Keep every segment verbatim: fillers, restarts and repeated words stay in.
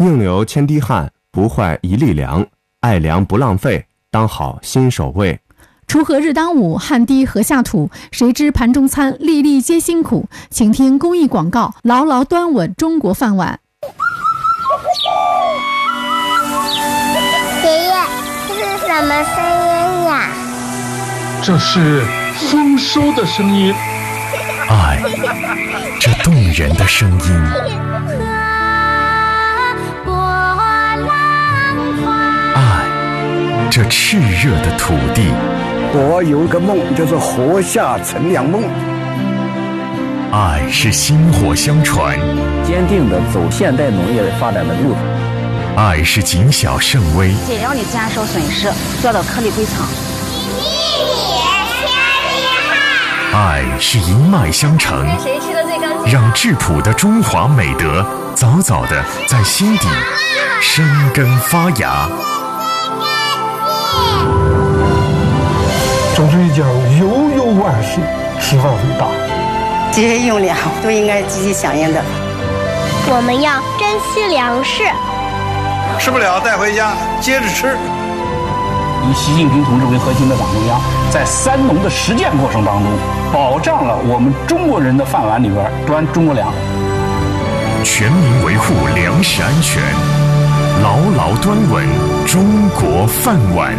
宁留千滴汗，不坏一粒粮。爱粮不浪费，当好新手味。 锄禾日当午，汗滴禾下土。谁知盘中餐，粒粒皆辛苦。请听公益广告，牢牢端稳中国饭碗。 爷爷，这是什么声音呀？ 这是丰收的声音。 爱，这动人的声音。爱，这炽热的土地。 我有个梦，就是活下乘凉梦。 爱是薪火相传， 坚定地走现代农业发展的路途。 爱是谨小慎微， 尽量的减少损失，做到颗粒归仓。 爱是一脉相承，让质朴的中华美德早早地在心底生根发芽。 总是讲悠悠万事，吃饭为大。 节约用粮都应该积极响应的。 我们要珍惜粮食， 吃不了带回家，接着吃。 以习近平同志为核心的党中央，在三农的实践过程当中，保障了我们中国人的饭碗里边端中国粮， 全民维护粮食安全，牢牢端稳中国饭碗。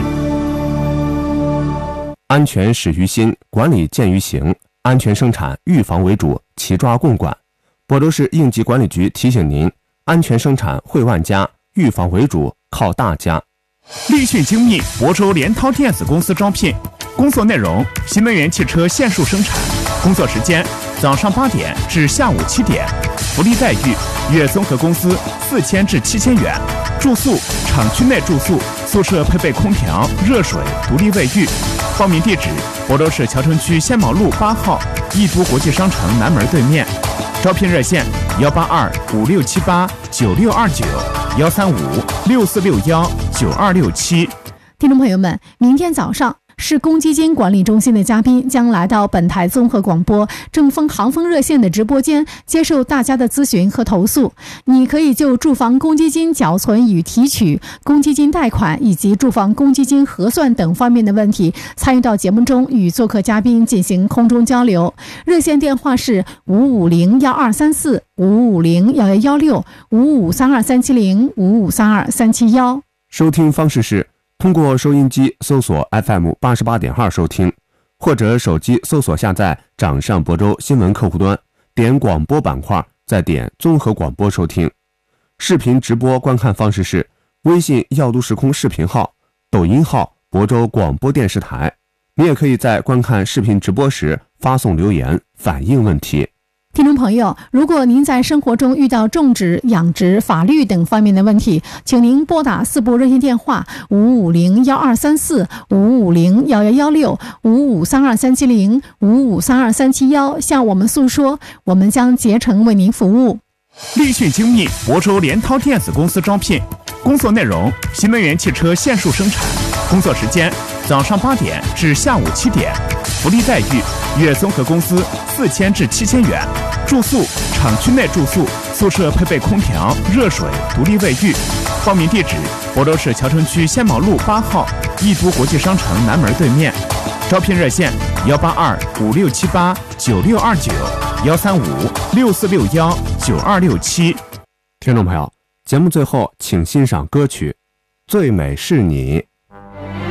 安全始于心，管理见于行。安全生产，预防为主，齐抓共管。亳州市应急管理局提醒您：安全生产惠万家，预防为主，靠大家。 立讯精密亳州联涛电子公司招聘，工作内容：新能源汽车线束生产，工作时间：早上八点至下午七点。福利待遇：月综合工资四千至七千元。住宿：厂区内住宿，宿舍配备空调、热水、独立卫浴。报名地址：亳州市谯城区仙毛路八号易都国际商城南门对面。招聘热线：幺八二五六七八九六二九，幺三五六四六幺九二六七。 听众朋友们，明天早上市公积金管理中心的嘉宾将来到本台综合广播正风航风热线的直播间，接受大家的咨询和投诉。你可以就住房公积金缴存与提取、公积金贷款以及住房公积金核算等方面的问题参与到节目中，与做客嘉宾进行空中交流。热线电话是五五零幺二三四、五五零幺幺幺六、五五三二三七零、五五三二三七幺。 收听方式是通过收音机搜索 F M 八十八点二 收听，或者手机搜索下载掌上亳州新闻客户端，点广播板块，再点综合广播收听。视频直播观看方式是微信耀都时空视频号、抖音号亳州广播电视台。你也可以在观看视频直播时发送留言反映问题。 听众朋友，如果您在生活中遇到种植、养殖、法律等方面的问题，请您拨打四部热线电话五五零幺二三四、五五零幺幺幺六、五五三二三七零、五五三二三七幺，向我们诉说，我们将竭诚为您服务。 立讯精密亳州联涛电子公司招聘，工作内容：新能源汽车线束生产，工作时间：早上八点至下午七点。福利待遇：月综合工资四千至七千元。住宿：厂区内住宿，宿舍配备空调、热水、独立卫浴。报名地址：亳州市谯城区仙毛路八号易都国际商城南门对面。招聘热线：幺八二五六七八九六二九，幺三五六四六幺九二六七。 听众朋友，节目最后请欣赏歌曲《最美是你》。